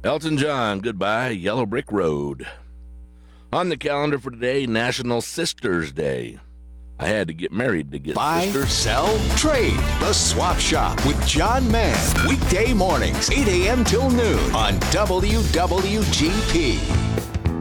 Elton John, Goodbye, Yellow Brick Road. On the calendar for today, National Sisters Day. I had to get married to get Buy, sisters. sell, trade. The Swap Shop with John Mann. Weekday mornings, 8 a.m. till noon on WWGP.